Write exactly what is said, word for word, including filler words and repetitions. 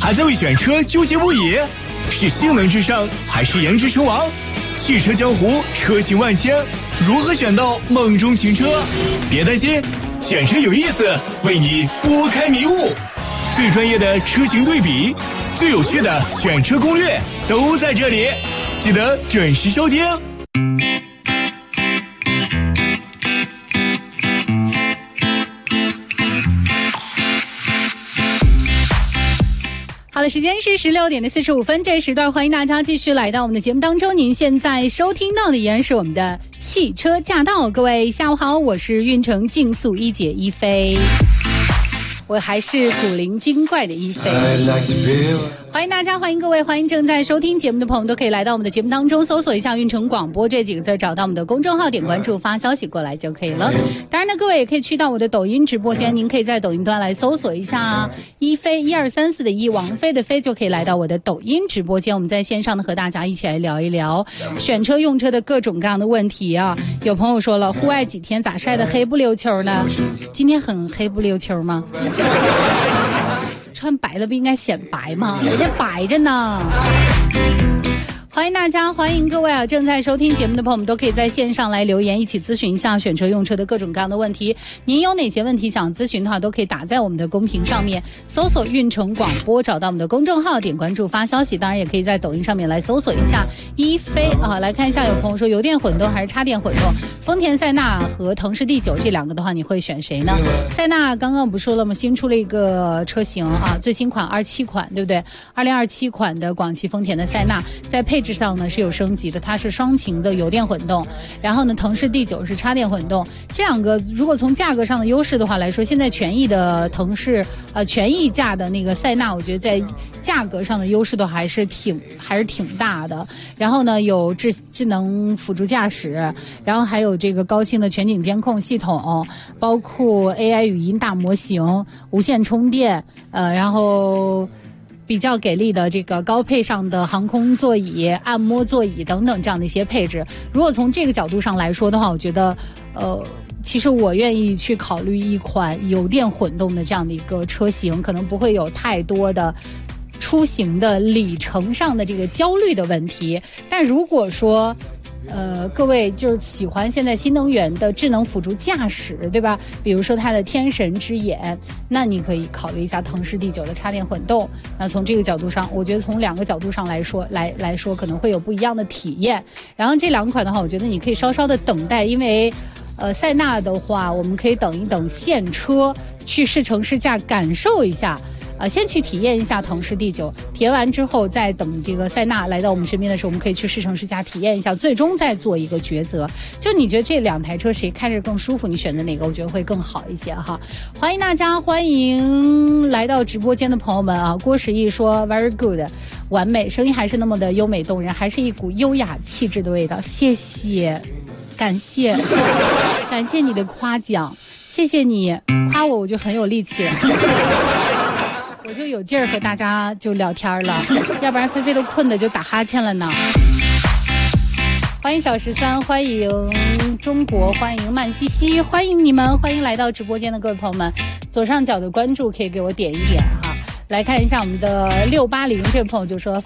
还在为选车纠结不已？是性能至上还是颜值称王？汽车江湖车型万千，如何选到梦中情车？别担心，选车有意思，为你拨开迷雾。最专业的车型对比，最有趣的选车攻略都在这里，记得准时收听。 好的，时间是十六点的四十五分，这时段欢迎大家继续来到我们的节目当中。您现在收听到的依然是我们的汽车驾到，各位下午好，我是运城竞速一姐一飞，我还是古灵精怪的一飞。欢迎大家，欢迎各位，欢迎正在收听节目的朋友都可以来到我们的节目当中，搜索一下运城广播这几个字，找到我们的公众号，点关注发消息过来就可以了。当然呢，各位也可以去到我的抖音直播间，您可以在抖音端来搜索一下一飞一二三四的一，王飞的飞，就可以来到我的抖音直播间。我们在线上呢和大家一起来聊一聊选车用车的各种各样的问题啊。有朋友说了，户外几天咋晒得黑不溜秋呢？今天很黑不溜秋吗？穿白的不应该显白吗？人家白着呢。欢迎大家，欢迎各位啊！正在收听节目的朋友们都可以在线上来留言，一起咨询一下选车用车的各种各样的问题。您有哪些问题想咨询的话，都可以打在我们的公屏上面，搜索运城广播，找到我们的公众号，点关注发消息。当然也可以在抖音上面来搜索一下一飞啊。来看一下，有朋友说油电混动还是插电混动？丰田塞纳和腾势 D 九这两个的话，你会选谁呢？塞纳刚刚不说了吗？新出了一个车型啊，最新款二七款，对不对？二零二七款的广汽丰田的塞纳，在配置上呢是有升级的，它是双擎的油电混动，然后呢腾势 D 九是插电混动。这两个如果从价格上的优势的话来说，现在权益的腾势呃权益价的那个塞纳，我觉得在价格上的优势都还是挺还是挺大的。然后呢有智智能辅助驾驶，然后还有这个高清的全景监控系统，包括 A I 语音大模型，无线充电，呃然后比较给力的这个高配上的航空座椅、按摩座椅等等这样的一些配置。如果从这个角度上来说的话，我觉得呃其实我愿意去考虑一款油电混动的这样的一个车型，可能不会有太多的出行的里程上的这个焦虑的问题。但如果说呃，各位就是喜欢现在新能源的智能辅助驾驶，对吧？比如说它的天神之眼，那你可以考虑一下腾势 D 九的插电混动。那从这个角度上，我觉得从两个角度上来说，来来说可能会有不一样的体验。然后这两款的话，我觉得你可以稍稍的等待，因为呃，塞纳的话，我们可以等一等现车，去试乘试驾感受一下。呃，先去体验一下腾势 D 九，体验完之后再等这个塞纳来到我们身边的时候，我们可以去试乘试驾体验一下，最终再做一个抉择。就你觉得这两台车谁开着更舒服，你选择哪个，我觉得会更好一些哈。欢迎大家，欢迎来到直播间的朋友们啊！郭十一说 very good， 完美，声音还是那么的优美动人，还是一股优雅气质的味道。谢谢，感谢，感谢你的夸奖，谢谢你夸我，我就很有力气了。我就有劲儿和大家就聊天了，要不然菲菲都困的就打哈欠了呢。欢迎小十三，欢迎中国，欢迎曼西西，欢迎你们，欢迎来到直播间的各位朋友们。左上角的关注可以给我点一点哈。来看一下我们的六八零这位朋友就说。